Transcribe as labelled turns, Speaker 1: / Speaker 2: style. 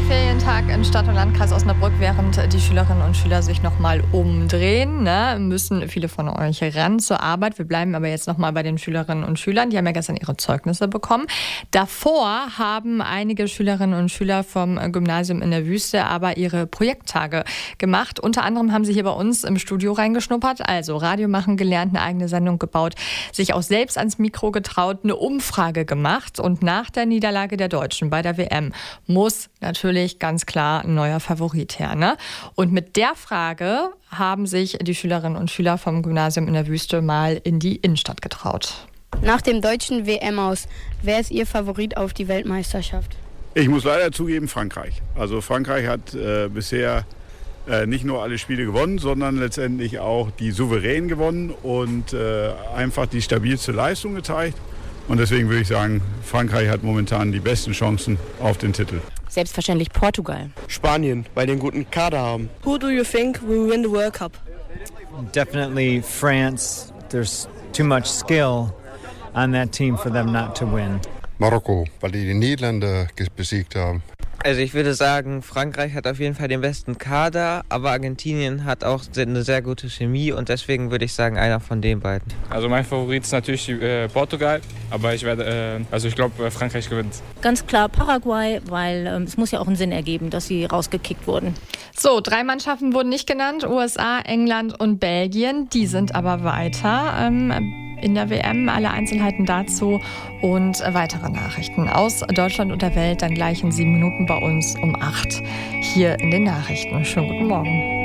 Speaker 1: Ferientag in Stadt- und Landkreis Osnabrück, während die Schülerinnen und Schüler sich nochmal umdrehen, müssen viele von euch ran zur Arbeit. Wir bleiben aber jetzt nochmal bei den Schülerinnen und Schülern. Die haben ja gestern ihre Zeugnisse bekommen. Davor haben einige Schülerinnen und Schüler vom Gymnasium in der Wüste aber ihre Projekttage gemacht. Unter anderem haben sie hier bei uns im Studio reingeschnuppert, also Radio machen gelernt, eine eigene Sendung gebaut, sich auch selbst ans Mikro getraut, eine Umfrage gemacht. Und nach der Niederlage der Deutschen bei der WM muss natürlich ganz klar ein neuer Favorit her, ne? Und mit der Frage haben sich die Schülerinnen und Schüler vom Gymnasium in der Wüste mal in die Innenstadt getraut.
Speaker 2: Nach dem deutschen WM aus, wer ist Ihr Favorit auf die Weltmeisterschaft?
Speaker 3: Ich muss leider zugeben, Frankreich. Also Frankreich hat bisher nicht nur alle Spiele gewonnen, sondern letztendlich auch die souverän gewonnen und einfach die stabilste Leistung gezeigt. Und deswegen würde ich sagen, Frankreich hat momentan die besten Chancen auf den Titel.
Speaker 4: Selbstverständlich Portugal.
Speaker 5: Spanien, weil die einen guten Kader haben.
Speaker 6: Who do you think will win the World Cup?
Speaker 7: Definitely France. There's too much skill on that team for them not to win.
Speaker 8: Marokko, weil die Niederländer besiegt haben.
Speaker 9: Also ich würde sagen, Frankreich hat auf jeden Fall den besten Kader, aber Argentinien hat auch eine sehr gute Chemie und deswegen würde ich sagen, einer von den beiden.
Speaker 10: Also mein Favorit ist natürlich Portugal, aber ich glaube, Frankreich gewinnt.
Speaker 4: Ganz klar Paraguay, weil es muss ja auch einen Sinn ergeben, dass sie rausgekickt wurden.
Speaker 1: So, 3 Mannschaften wurden nicht genannt, USA, England und Belgien. Die sind aber weiter in der WM. Alle Einzelheiten dazu und weitere Nachrichten aus Deutschland und der Welt dann gleich in 7 Minuten bei uns um 8 hier in den Nachrichten. Schönen guten Morgen.